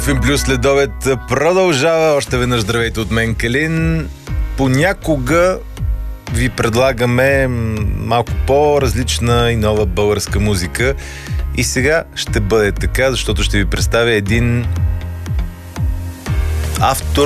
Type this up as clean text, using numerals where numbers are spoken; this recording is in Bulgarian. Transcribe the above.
Фин Плюс следобед продължава. Още веднъж здравейте от мен, Калин. Понякога ви предлагаме малко по-различна и нова българска музика. И сега ще бъде така, защото ще ви представя един автор,